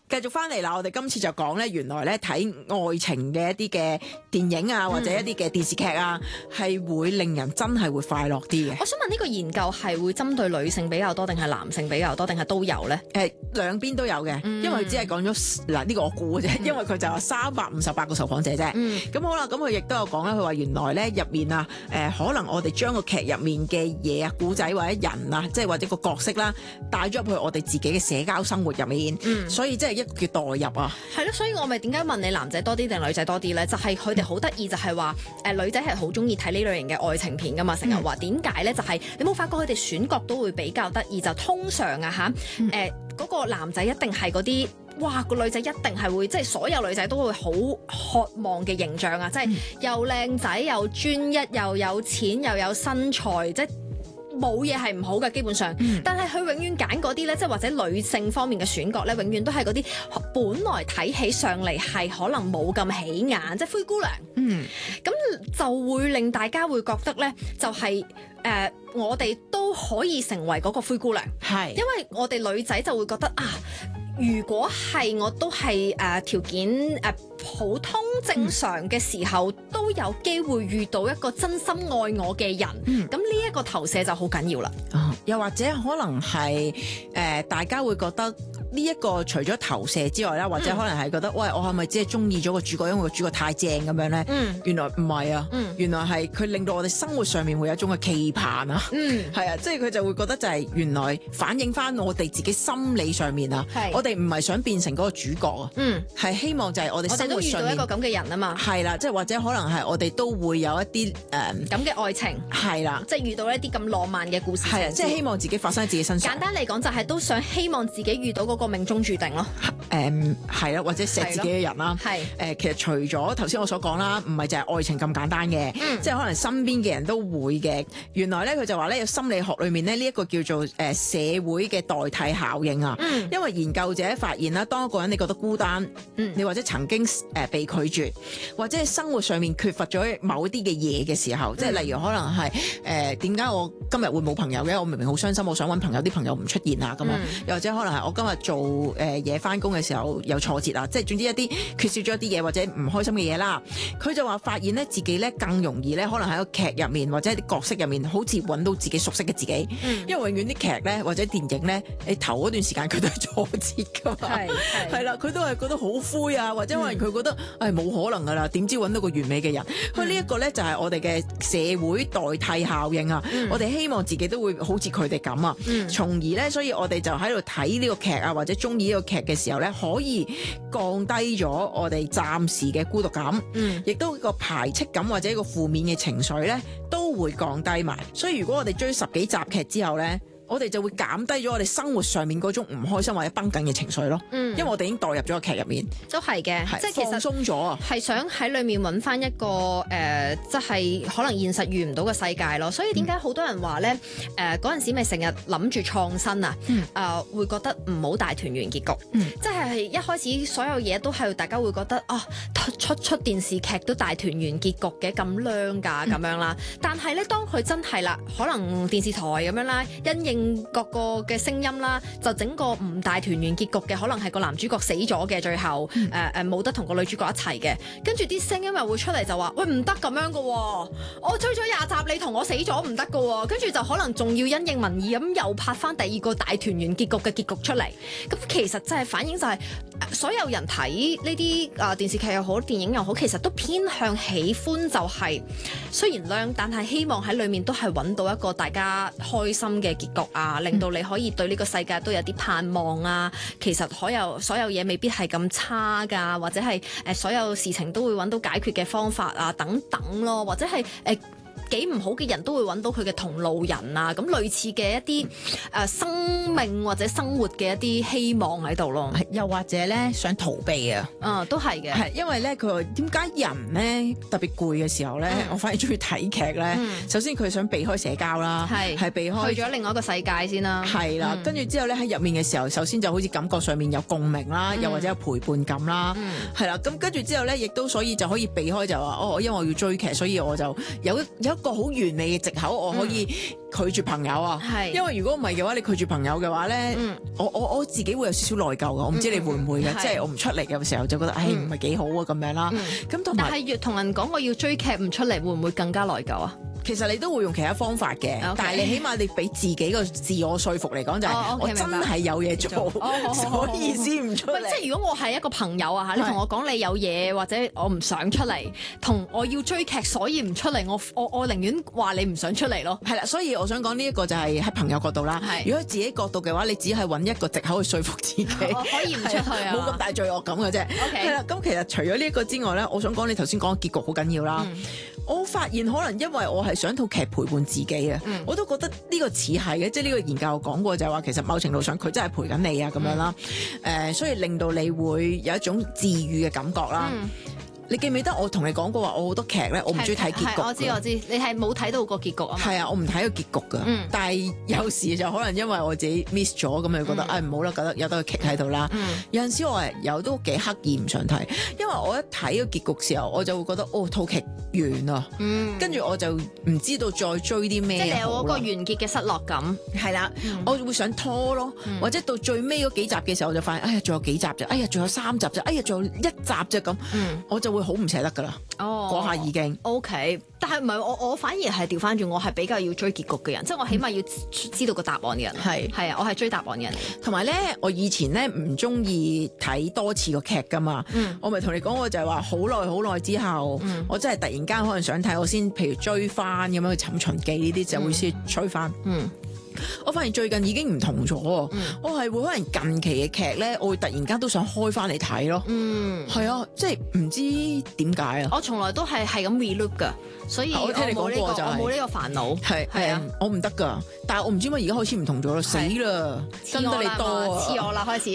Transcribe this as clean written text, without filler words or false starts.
繼續翻嚟啦，我哋今次就講咧，原來咧睇愛情嘅一啲嘅電影啊，或者一啲嘅電視劇啊，係會令人真係會快樂啲嘅。 我想問呢個研究係會針對女性比較多，定係男性比較多，定係都有咧？ 兩邊都有嘅，因為佢只係講咗嗱呢個我估嘅啫，因為佢就話358個受訪者啫。咁好啦，咁佢亦都有講啦，佢話原來咧入面啊，可能我哋將個劇入面嘅嘢啊、故仔或者人啊，即係或者個角色啦，帶咗入去我哋自己嘅社交生活入面，所以即係一個叫代入啊。 係咯，所以我咪點解問你男仔多啲定女仔多啲咧？就係佢哋好得意，就係話女仔係好中意睇呢類型嘅愛情片噶嘛，成日話點解咧？就係你冇發覺佢哋選角都會比較得意，就通常啊嗰個男仔一定係嗰啲，哇個女仔一定係會即係所有女仔都會好渴望嘅形象啊！即係又靚仔又專一又有錢又有身材，即係冇嘢係唔好嘅基本上。但係佢永遠揀嗰啲咧，即係或者女性方面嘅選角咧，永遠都係嗰啲本來睇起上嚟係可能冇咁起眼，即係灰姑娘。咁就會令大家會覺得咧，就係我哋都可以成為嗰個灰姑娘，係因為我哋女仔就會覺得啊，如果係我都係條件普通正常嘅時候，都有機會遇到一個真心愛我嘅人，咁呢一個投射就好緊要啦。 又或者可能係大家會覺得呢一個除咗投射之外啦，或者可能係覺得喂，我係咪只係中意咗個主角，因為個主角太正咁樣咧？原來唔係啊，原來係佢令到我哋生活上面會有一種嘅期盼啊。係啊，即係佢就會覺得就係原來反映翻我哋自己心理上面啊。我哋唔係想變成嗰個主角啊，係希望就係我哋生活上面我哋都遇到一個咁嘅人啊嘛。 係啦，即係或者可能係我哋都會有一啲咁嘅愛情。係啦，即係遇到一啲咁浪漫嘅故事。 係啊，即係希望自己發生喺自己身上。 簡單嚟講就係都想希望自己遇到嗰個命中注定咯。 係啦，或者錫自己嘅人啦。其實除咗頭先我所講啦，唔係就係愛情咁簡單嘅，即係可能身邊嘅人都會嘅。原來咧佢就話咧，有心理學裏面咧呢一個叫做社會嘅代替效應啊。因為研究者發現啦，當一個人你覺得孤單，你或者曾經被拒絕，或者係生活上面缺乏咗某啲嘅嘢嘅時候，即係例如可能係點解我今日會冇朋友嘅？我明明好傷心，我想揾朋友，啲朋友唔出現啊咁樣。又或者可能係我今日做嘢翻工嘅時候有挫折啊，即係總之一啲缺少咗一啲嘢或者唔開心嘅嘢啦。佢就話發現咧自己咧更容易咧，可能喺個劇入面或者啲角色入面，好似揾到自己熟悉嘅自己。因為永遠啲劇咧或者電影咧，你頭嗰段時間佢都係挫折噶嘛，係啦，佢都係覺得好灰啊，或者可能佢覺得冇可能噶啦，點知揾到個完美嘅人。佢呢一個咧就係我哋嘅社會代替效應啊。我哋希望自己都會好似佢哋咁啊，從而咧，所以我哋就喺度睇呢個劇啊，或者中意呢個劇嘅時候咧，可以降低咗我哋暫時嘅孤獨感，亦都個排斥感或者一個負面嘅情緒咧，都會降低埋。所以如果我哋追10幾集劇之後咧，我哋就會減低咗我哋生活上面嗰種唔開心或者繃緊嘅情緒咯。因為我哋已經代入咗個劇入面， 都係嘅，即係其實放鬆咗啊， 係想喺裏面揾翻一個即係可能現實遇唔到嘅世界咯。所以點解好多人話咧嗰陣時咪成日諗住創新啊？會覺得唔好大團圓結局，即係一開始所有嘢都係大家會覺得出電視劇都大團圓結局嘅咁靚㗎咁樣啦。但係咧，當佢真係啦，可能電視台咁樣啦，因應各個嘅聲音啦，就整個唔大團圓結局嘅，可能係個男主角死咗嘅，最後冇得同個女主角一齊嘅，跟住啲聲音又會出嚟就話喂，唔得咁樣噶，我追咗20集你同我死咗唔得噶，跟住就可能仲要因應民意咁又拍翻第二個大團圓結局嘅結局出嚟。咁其實真係反映就係所有人睇呢啲電視劇又好電影又好，其實都偏向喜歡就係雖然靚，但係希望喺裏面都係揾到一個大家開心嘅結局啊，令到你可以對呢個世界都有啲盼望啊。其實所有嘢未必係咁差噶，或者係所有事情都會揾到解決嘅方法啊，等等咯，或者係幾唔好嘅人都會揾到佢嘅同路人啊，咁類似嘅一啲生命或者生活嘅一啲希望喺度咯。 又或者咧想逃避啊， 都係嘅。係因為咧佢話點解人咧特別攰嘅時候咧，我反而中意睇劇咧。首先佢想避開社交啦，係避開去咗另外一個世界先啦。係啦，跟住之後咧喺入面嘅時候，首先就好似感覺上面有共鳴啦，又或者有陪伴感啦，係啦。咁跟住之後咧，亦都所以就可以避開就話因為我要追劇，所以我就有一個好完美嘅藉口，我可以拒絕朋友啊。 係因為如果唔係嘅話，你拒絕朋友嘅話咧，我自己會有少少內疚㗎。我唔知你會唔會嘅，即係我唔出嚟嘅時候就覺得，唔係幾好啊咁樣啦。咁同埋， 但係越同人講我要追劇唔出嚟，會唔會更加內疚啊？ 其實你都會用其他方法嘅，但係你起碼你俾自己個自我說服嚟講就係我真係有嘢做，所以先唔出嚟。 即係如果我係一個朋友啊嚇，你同我講你有嘢或者我唔想出嚟，同我要追劇所以唔出嚟，我寧願話你唔想出嚟咯。 係啦，所以我想講呢一個就係喺朋友角度啦。如果自己角度嘅話，你只係揾一個藉口去說服自己， 我可以唔出去啊， 冇咁大罪惡感嘅啫。係啦，咁其實除咗呢一個之外咧，我想講你頭先講嘅結局好緊要啦。我發現可能因為我係想套劇陪伴自己啊，我都覺得呢個似係嘅，即係呢個研究講過就係話，其實某程度上佢真係陪緊你啊咁樣啦。所以令到你會有一種治癒嘅感覺啦。你記唔記得我同你講過話，我好多劇咧，我唔中意睇結局。 我知，你係冇睇到個結局啊嘛。 係啊，我唔睇個結局㗎。但係有時就可能因為我自己 miss 咗，咁就覺得唔好啦，覺得有得個劇喺度啦。有陣時我係有都幾刻意唔想睇，因為我一睇個結局時候，我就會覺得套劇完啦。跟住我就唔知道再追啲咩。 即係你有嗰個完結嘅失落感。 係啦，我會想拖咯，或者到最尾嗰幾集嘅時候，我就發現仲有幾集啫，仲有3集啫，仲有1集啫咁，我就會好唔捨得噶啦。嗰下已經 OK，但係唔係我反而係調翻轉，我係比較要追結局嘅人，即係我起碼要知道個答案嘅人。係啊，我係追答案嘅人嚟。 同埋咧，我以前咧唔中意睇多次個劇噶嘛。我咪同你講過就係話好耐之後，我真係突然間可能想睇，我先譬如追翻咁樣去《尋秦記》呢啲就會先追翻。我發現最近已經唔同咗，我係會可能近期嘅劇咧，我會突然間都想開翻嚟睇咯。係啊，即係唔知點解啊！ 我從來都係咁 reloop 噶，所以我聽你講過就係我冇呢個煩惱。係啊， 我唔得噶，但係我唔知點解而家開始唔同咗咯，死啦，跟得你多啊， 黐我啦開始。